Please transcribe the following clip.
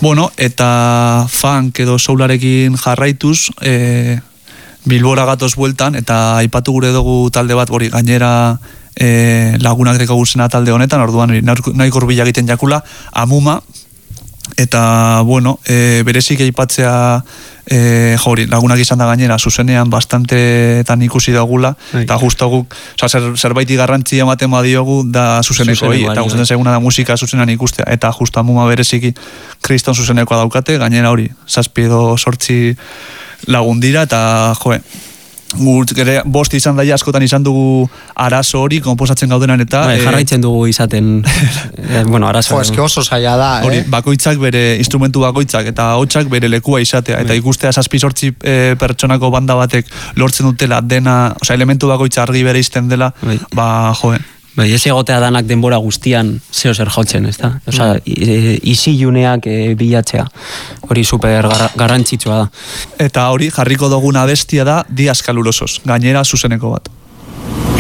Bueno, eta funk edo soularekin jarraituz, Bilbora gatoz bueltan, eta aipatu gure dugu talde bat, hori gainera lagunak deko guzena talde honetan, orduan nahiko urbila egiten jakula, Amuma, eta, bueno, berezik aipatzea, lagunak izan da gainera, zuzenean bastantetan ikusi dagula, eta justo guk, zerbaiti garrantzia ematen badiogu da zuzeneko, eta gustatzen zaiguna da musika zuzenean ikustea, eta justo Amuma bereziki kriston zuzenekoa daukate, gainera hori, 7 edo 8 lagun dira, eta bost izan daia askotan izan dugu arazo hori, komposatzen gaudenan eta... jarraitzen dugu izaten, arazo. Eske oso zaila da, hori, bakoitzak bere, instrumentu bakoitzak, eta hotxak bere lekua izatea, eta ikustea 7-8 pertsonako banda batek lortzen dutela dena, elementu bakoitza argi bere izten dela, ez egotea danak denbora guztian zeo zer jotzen, ez da? Isiluneak bilatzea. Hori super garrantzitsua da. Eta hori, jarriko duguna bestia da Diaz Kalurosos, gainera zuzeneko bat.